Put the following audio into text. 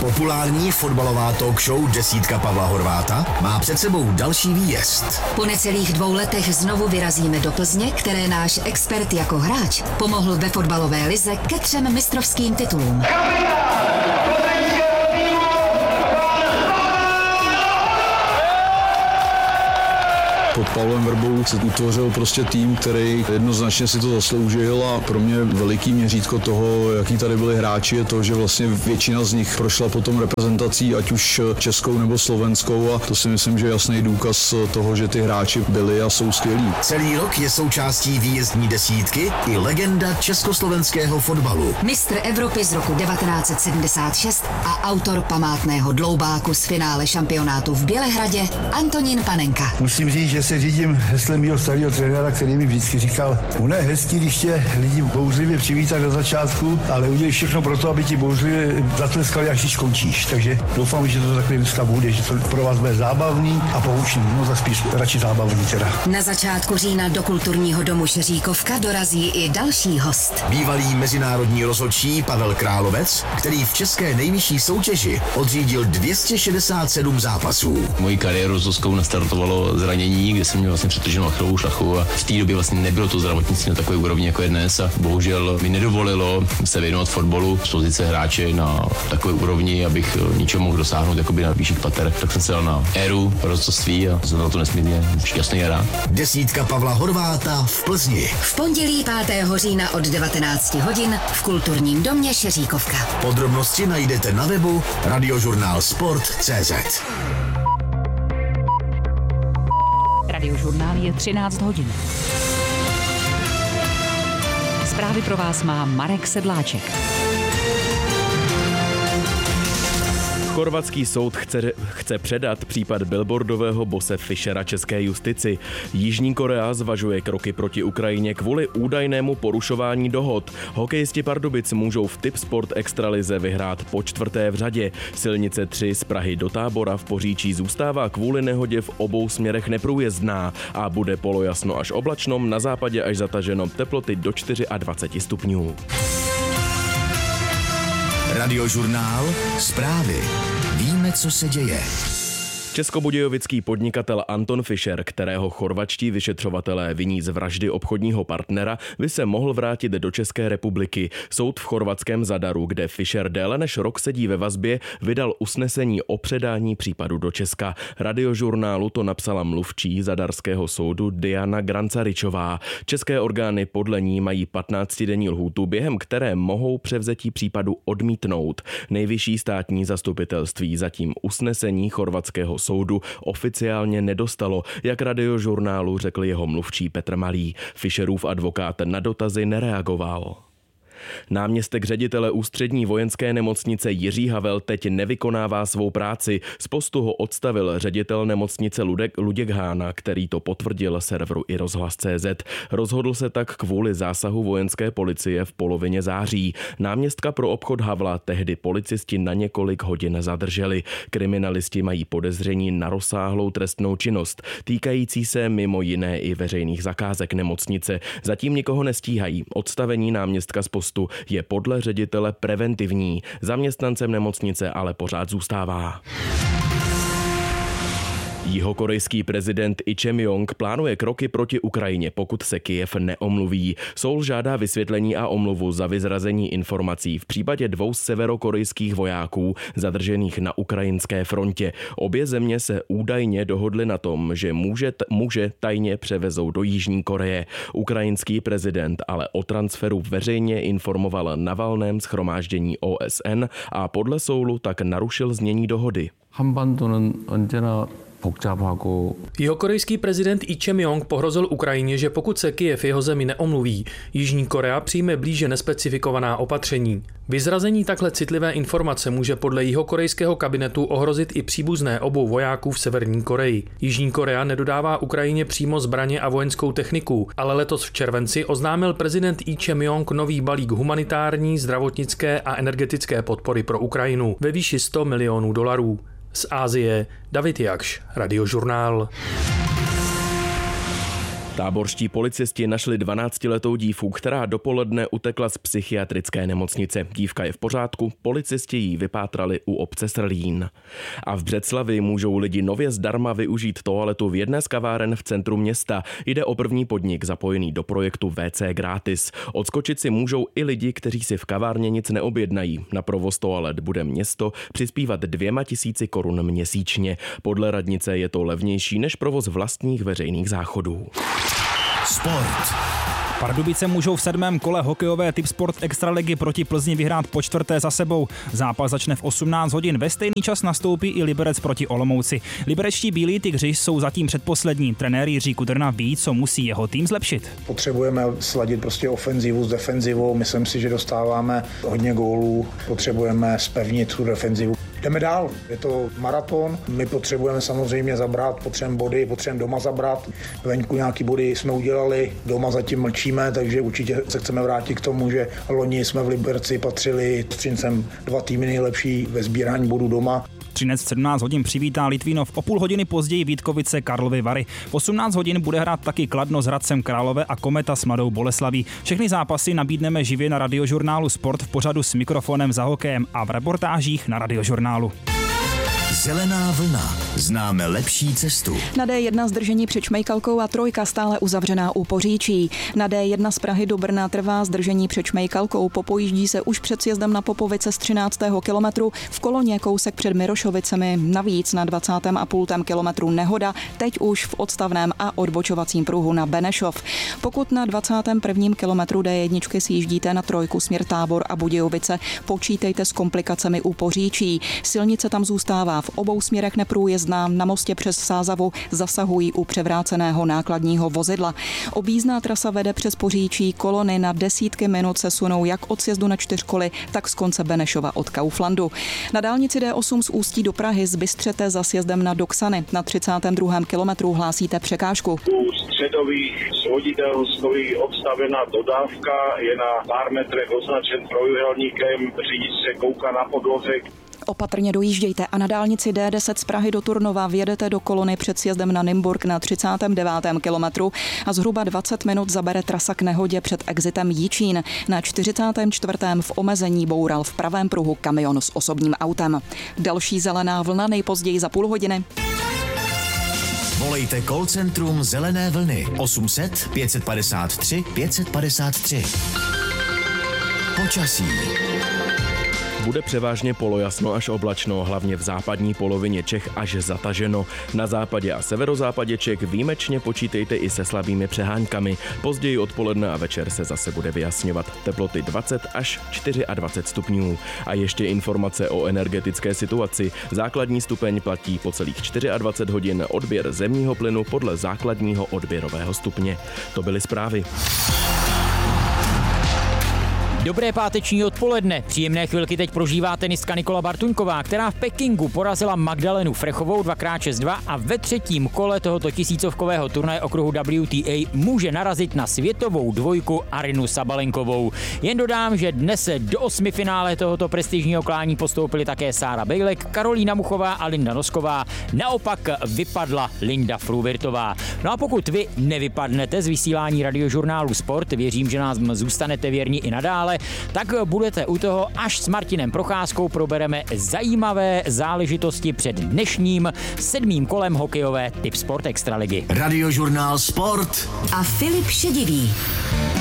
Populární fotbalová talk show Desítka Pavla Horváta má před sebou další výjezd. Po necelých 2 letech znovu vyrazíme do Plzně, které náš expert jako hráč pomohl ve fotbalové lize ke 3 mistrovským titulům. Pod Pavlem Vrbou se utvořil prostě tým, který jednoznačně si to zasloužil a pro mě veliký měřítko toho, jaký tady byli hráči, je to, že vlastně většina z nich prošla potom reprezentací, ať už českou nebo slovenskou, a to si myslím, že je jasný důkaz toho, že ty hráči byli a jsou skvělí. Celý rok je součástí výjezdní desítky i legenda československého fotbalu. Mistr Evropy z roku 1976 a autor památného dloubáku z finále šampionátu v Bělehradě Antonín Panenka. Musím říct, že se řídím heslem mého starého trenéra, který mi vždycky říkal, ono je hezký, když tě lidi bouřlivě přivítají na začátku, ale udělej všechno pro to, aby ti bouřlivě zatleskali, až když skončíš. Takže doufám, že to takhle dneska bude, že to pro vás bude zábavný a poučný. No tak spíš radši zábavný teda. Na začátku října do kulturního domu Šeříkovka dorazí i další host. Bývalý mezinárodní rozhodčí Pavel Královec, který v české nejvyšší soutěži odřídil 267 zápasů. Moji kariéru s Zoskou nastartovalo zranění, kde jsem měl vlastně přetrženou achilovou šlachu a v té době vlastně nebylo to zdravotnictví na takové úrovni, jako je dnes, a bohužel mi nedovolilo se věnovat fotbalu z pozice hráče na takové úrovni, abych ničeho mohl dosáhnout jakoby na výšších pater. Tak jsem se dal na éru rozhodcovství a jsem na to nesmírně šťastný a rád. Desítka Pavla Horváta v Plzni. V pondělí 5. října od 19 hodin v kulturním domě Šeříkovka. Podrobnosti najdete na webu radiožurnálsport.cz. Radiožurnál je 13 hodin. Zprávy pro vás má Marek Sedláček. Chorvatský soud chce předat případ billboardového bose Fischera české justici. Jižní Korea zvažuje kroky proti Ukrajině kvůli údajnému porušování dohod. Hokejisti Pardubic můžou v Tipsport extralize vyhrát po 4. v řadě. Silnice 3 z Prahy do Tábora v Poříčí zůstává kvůli nehodě v obou směrech neprůjezdná a bude polojasno až oblačno, na západě až zataženo, teploty do 24 stupňů. Radiožurnál, zprávy. Víme, co se děje. Českobudějovický podnikatel Anton Fischer, kterého chorvatští vyšetřovatelé viní z vraždy obchodního partnera, by se mohl vrátit do České republiky. Soud v chorvatském Zadaru, kde Fischer déle než rok sedí ve vazbě, vydal usnesení o předání případu do Česka. Radiožurnálu to napsala mluvčí zadarského soudu Diana Grancaričová. České orgány podle ní mají 15denní lhůtu, během které mohou převzetí případu odmítnout. Nejvyšší státní zastupitelství zatím usnesení chorvatského soudu oficiálně nedostalo, jak Radiožurnálu řekl jeho mluvčí Petr Malý. Fischerův advokát na dotazy nereagoval. Náměstek ředitele Ústřední vojenské nemocnice Jiří Havel teď nevykonává svou práci. Z postu ho odstavil ředitel nemocnice Luděk Hána, který to potvrdil serveru iRozhlas.cz. Rozhodl se tak kvůli zásahu vojenské policie v polovině září. Náměstka pro obchod Havla tehdy policisti na několik hodin zadrželi. Kriminalisti mají podezření na rozsáhlou trestnou činnost, týkající se mimo jiné i veřejných zakázek nemocnice. Zatím nikoho nestíhají. Odstavení náměstka z postu je podle ředitele preventivní. Zaměstnancem nemocnice ale pořád zůstává. Jihokorejský prezident Lee Jae-myung plánuje kroky proti Ukrajině, pokud se Kyjev neomluví. Seoul žádá vysvětlení a omluvu za vyzrazení informací v případě 2 severokorejských vojáků zadržených na ukrajinské frontě. Obě země se údajně dohodly na tom, že muže tajně převezou do Jižní Koreje. Ukrajinský prezident ale o transferu veřejně informoval na valném shromáždění OSN a podle Seoulu tak narušil znění dohody. Jihokorejský prezident Lee Jae-myung pohrozil Ukrajině, že pokud se Kyjev jeho zemi neomluví, Jižní Korea přijme blíže nespecifikovaná opatření. Vyzrazení takhle citlivé informace může podle jihokorejského kabinetu ohrozit i příbuzné obou vojáků v Severní Koreji. Jižní Korea nedodává Ukrajině přímo zbraně a vojenskou techniku, ale letos v červenci oznámil prezident Lee Jae-myung nový balík humanitární, zdravotnické a energetické podpory pro Ukrajinu ve výši $100 milionů. Z Asie David Jakš, Radiožurnál. Táborští policisti našli 12letou dívku, která dopoledne utekla z psychiatrické nemocnice. Dívka je v pořádku, policisti ji vypátrali u obce Srlín. A v Břeclavi můžou lidi nově zdarma využít toaletu v jedné z kaváren v centru města. Jde o první podnik zapojený do projektu WC Gratis. Odskočit si můžou i lidi, kteří si v kavárně nic neobjednají. Na provoz toalet bude město přispívat 2 000 korun měsíčně. Podle radnice je to levnější než provoz vlastních veřejných záchodů. Sport. Pardubice můžou v 7. kole hokejové Tipsport Extraligy proti Plzni vyhrát po 4. za sebou. Zápas začne v 18 hodin. Ve stejný čas nastoupí i Liberec proti Olomouci. Liberečtí bílí tygři jsou zatím předposlední. Trenér Jiří Kudrna ví, co musí jeho tým zlepšit. Potřebujeme sladit prostě ofenzivu s defenzivou. Myslím si, že dostáváme hodně gólů. Potřebujeme zpevnit tu defenzivu. Jdeme dál, je to maraton, my potřebujeme samozřejmě zabrat, potřebujeme body, potřebujeme doma zabrat. Venku nějaký body jsme udělali, doma zatím mlčíme, takže určitě se chceme vrátit k tomu, že loni jsme v Liberci patřili Třincem 2 týmy nejlepší ve sbírání bodů doma. Třinec v 17 hodin přivítá Litvínov, o půl hodiny později Vítkovice Karlovy Vary. V 18 hodin bude hrát taky Kladno s Hradcem Králové a Kometa s Mladou Boleslaví. Všechny zápasy nabídneme živě na Radiožurnálu Sport v pořadu S mikrofonem za hokejem a v reportážích na Radiožurnálu. Zelená vlna. Známe lepší cestu. Na D1 zdržení před Šmejkalkou a trojka stále uzavřená u Poříčí. Na D1 z Prahy do Brna trvá zdržení před Šmejkalkou. Popojíždí se už před sjezdem na Popovice z 13. kilometru. V Koloně kousek před Mirošovicemi. Navíc na 20,5 kilometru nehoda. Teď už v odstavném a odbočovacím pruhu na Benešov. Pokud na 21. kilometru D1 sjíždíte na trojku směr Tábor a Budějovice, počítejte s komplikacemi u Poříčí. Silnice tam zůstává v obou směrech neprůjezdná, na mostě přes Sázavu zasahují u převráceného nákladního vozidla. Objízdná trasa vede přes Poříčí, kolony na desítky minut se sunou jak od sjezdu na čtyřkoly, tak z konce Benešova od Kauflandu. Na dálnici D8 z Ústí do Prahy z Bystřete za sjezdem na Doksany na 32. kilometru hlásíte překážku. U středových svodidel stojí odstavená dodávka, je na pár metrech označen trojúhelníkem, řidič se kouká na podvozek. Opatrně dojíždějte a na dálnici D10 z Prahy do Turnova vjedete do kolony před sjezdem na Nymburk na 39. kilometru a zhruba 20 minut zabere trasa k nehodě před exitem Jičín. Na 44. v omezení boural v pravém pruhu kamion s osobním autem. Další zelená vlna nejpozději za půl hodiny. Volejte call centrum Zelené vlny 800 553 553. Počasí. Bude převážně polojasno až oblačno, hlavně v západní polovině Čech až zataženo. Na západě a severozápadě Čech výjimečně počítejte i se slabými přeháňkami. Později odpoledne a večer se zase bude vyjasňovat. Teploty 20 až 24 stupňů. A ještě informace o energetické situaci. Základní stupeň platí po celých 24 hodin, odběr zemního plynu podle základního odběrového stupně. To byly zprávy. Dobré páteční odpoledne. Příjemné chvilky teď prožívá tenistka Nikola Bartuňková, která v Pekingu porazila Magdalenu Frechovou 2x6-2 a ve třetím kole tohoto tisícovkového turnaje okruhu WTA může narazit na světovou dvojku Arinu Sabalenkovou. Jen dodám, že dnes se do 8. finále tohoto prestižního klání postoupily také Sára Bejlek, Karolína Muchová a Linda Nosková. Naopak vypadla Linda Fruvirtová. No a pokud vy nevypadnete z vysílání Radiožurnálu Sport, věřím, že nás zůstanete věrni i nadále, tak budete u toho, až s Martinem Procházkou probereme zajímavé záležitosti před dnešním 7. kolem hokejové Tipsport Extraligy. Radiožurnál Sport a Filip Šedivý.